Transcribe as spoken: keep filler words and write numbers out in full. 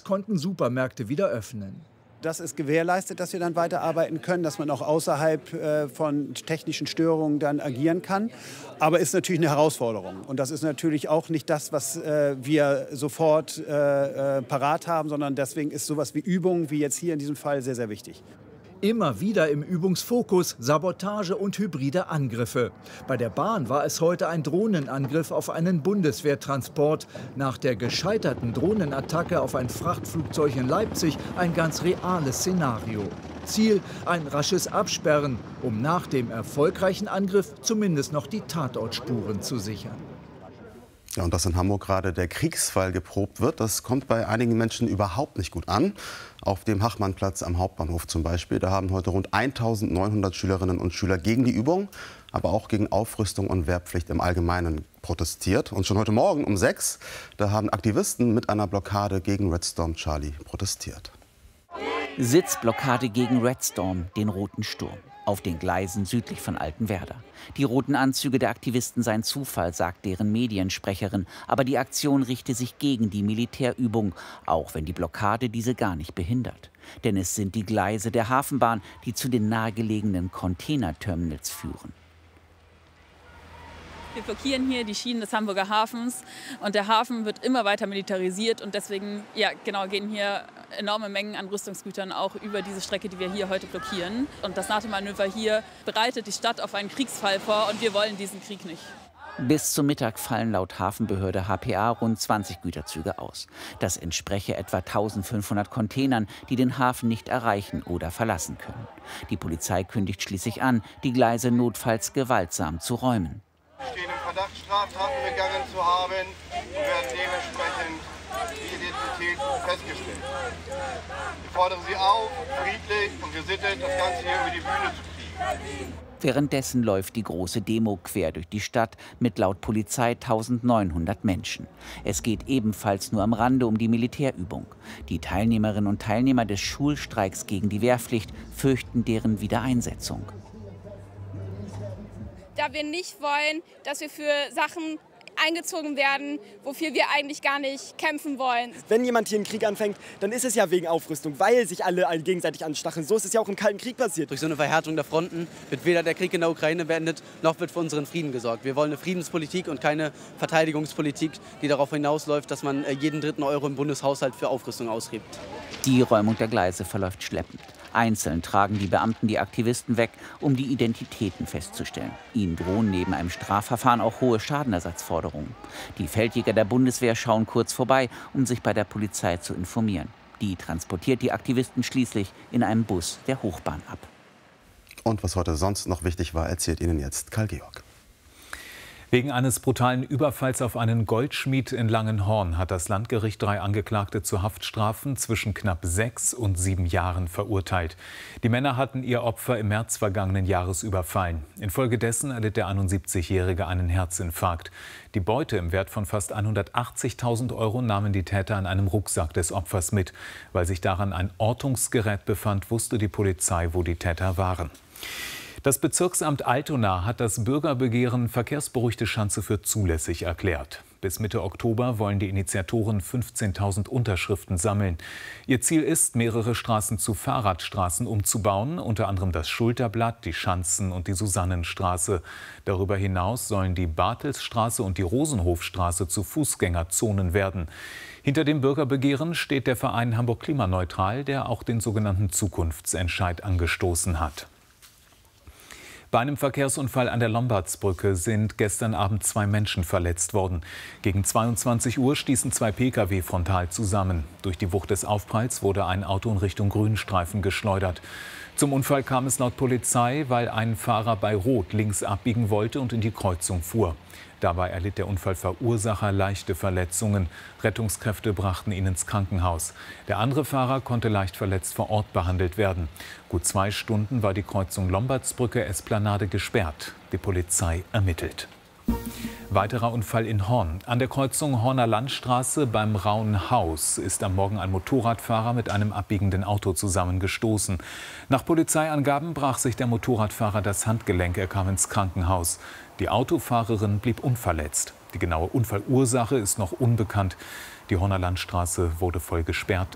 konnten Supermärkte wieder öffnen. Das ist gewährleistet, dass wir dann weiterarbeiten können, dass man auch außerhalb äh, von technischen Störungen dann agieren kann. Aber ist natürlich eine Herausforderung. Und das ist natürlich auch nicht das, was äh, wir sofort äh, äh, parat haben, sondern deswegen ist sowas wie Übung, wie jetzt hier in diesem Fall, sehr, sehr wichtig. Immer wieder im Übungsfokus Sabotage und hybride Angriffe. Bei der Bahn war es heute ein Drohnenangriff auf einen Bundeswehrtransport. Nach der gescheiterten Drohnenattacke auf ein Frachtflugzeug in Leipzig ein ganz reales Szenario. Ziel ein rasches Absperren, um nach dem erfolgreichen Angriff zumindest noch die Tatortspuren zu sichern. Ja, und dass in Hamburg gerade der Kriegsfall geprobt wird, das kommt bei einigen Menschen überhaupt nicht gut an. Auf dem Hachmannplatz am Hauptbahnhof zum Beispiel, da haben heute rund eintausendneunhundert Schülerinnen und Schüler gegen die Übung, aber auch gegen Aufrüstung und Wehrpflicht im Allgemeinen protestiert. Und schon heute Morgen um sechs, da haben Aktivisten mit einer Blockade gegen Red Storm Charlie protestiert. Sitzblockade gegen Red Storm, den Roten Sturm. Auf den Gleisen südlich von Altenwerder. Die roten Anzüge der Aktivisten seien Zufall, sagt deren Mediensprecherin. Aber die Aktion richte sich gegen die Militärübung, auch wenn die Blockade diese gar nicht behindert. Denn es sind die Gleise der Hafenbahn, die zu den nahegelegenen Containerterminals führen. Wir blockieren hier die Schienen des Hamburger Hafens und der Hafen wird immer weiter militarisiert und deswegen ja, genau, gehen hier enorme Mengen an Rüstungsgütern auch über diese Strecke, die wir hier heute blockieren. Und das NATO-Manöver hier bereitet die Stadt auf einen Kriegsfall vor und wir wollen diesen Krieg nicht. Bis zum Mittag fallen laut Hafenbehörde H P A rund zwanzig Güterzüge aus. Das entspreche etwa eintausendfünfhundert Containern, die den Hafen nicht erreichen oder verlassen können. Die Polizei kündigt schließlich an, die Gleise notfalls gewaltsam zu räumen. Wir stehen im Verdacht, Straftaten begangen zu haben und werden dementsprechend die Identität festgestellt. Wir fordern Sie auf, friedlich und gesittet das Ganze hier über die Bühne zu kriegen. Währenddessen läuft die große Demo quer durch die Stadt mit laut Polizei eintausendneunhundert Menschen. Es geht ebenfalls nur am Rande um die Militärübung. Die Teilnehmerinnen und Teilnehmer des Schulstreiks gegen die Wehrpflicht fürchten deren Wiedereinsetzung. Da wir nicht wollen, dass wir für Sachen eingezogen werden, wofür wir eigentlich gar nicht kämpfen wollen. Wenn jemand hier einen Krieg anfängt, dann ist es ja wegen Aufrüstung, weil sich alle gegenseitig anstacheln. So ist es ja auch im Kalten Krieg passiert. Durch so eine Verhärtung der Fronten wird weder der Krieg in der Ukraine beendet, noch wird für unseren Frieden gesorgt. Wir wollen eine Friedenspolitik und keine Verteidigungspolitik, die darauf hinausläuft, dass man jeden dritten Euro im Bundeshaushalt für Aufrüstung ausgibt. Die Räumung der Gleise verläuft schleppend. Einzeln tragen die Beamten die Aktivisten weg, um die Identitäten festzustellen. Ihnen drohen neben einem Strafverfahren auch hohe Schadenersatzforderungen. Die Feldjäger der Bundeswehr schauen kurz vorbei, um sich bei der Polizei zu informieren. Die transportiert die Aktivisten schließlich in einem Bus der Hochbahn ab. Und was heute sonst noch wichtig war, erzählt Ihnen jetzt Karl-Georg. Wegen eines brutalen Überfalls auf einen Goldschmied in Langenhorn hat das Landgericht drei Angeklagte zu Haftstrafen zwischen knapp sechs und sieben Jahren verurteilt. Die Männer hatten ihr Opfer im März vergangenen Jahres überfallen. Infolgedessen erlitt der einundsiebzigjährige einen Herzinfarkt. Die Beute im Wert von fast hundertachtzigtausend Euro nahmen die Täter in einem Rucksack des Opfers mit. Weil sich daran ein Ortungsgerät befand, wusste die Polizei, wo die Täter waren. Das Bezirksamt Altona hat das Bürgerbegehren Verkehrsberuhigte Schanze für zulässig erklärt. Bis Mitte Oktober wollen die Initiatoren fünfzehntausend Unterschriften sammeln. Ihr Ziel ist, mehrere Straßen zu Fahrradstraßen umzubauen, unter anderem das Schulterblatt, die Schanzen und die Susannenstraße. Darüber hinaus sollen die Bartelsstraße und die Rosenhofstraße zu Fußgängerzonen werden. Hinter dem Bürgerbegehren steht der Verein Hamburg Klimaneutral, der auch den sogenannten Zukunftsentscheid angestoßen hat. Bei einem Verkehrsunfall an der Lombardsbrücke sind gestern Abend zwei Menschen verletzt worden. Gegen zweiundzwanzig Uhr stießen zwei Pkw frontal zusammen. Durch die Wucht des Aufpralls wurde ein Auto in Richtung Grünstreifen geschleudert. Zum Unfall kam es laut Polizei, weil ein Fahrer bei Rot links abbiegen wollte und in die Kreuzung fuhr. Dabei erlitt der Unfallverursacher leichte Verletzungen. Rettungskräfte brachten ihn ins Krankenhaus. Der andere Fahrer konnte leicht verletzt vor Ort behandelt werden. Gut zwei Stunden war die Kreuzung Lombardsbrücke-Esplanade gesperrt. Die Polizei ermittelt. Weiterer Unfall in Horn. An der Kreuzung Horner Landstraße beim Rauen Haus ist am Morgen ein Motorradfahrer mit einem abbiegenden Auto zusammengestoßen. Nach Polizeiangaben brach sich der Motorradfahrer das Handgelenk, er kam ins Krankenhaus. Die Autofahrerin blieb unverletzt. Die genaue Unfallursache ist noch unbekannt. Die Horner Landstraße wurde voll gesperrt.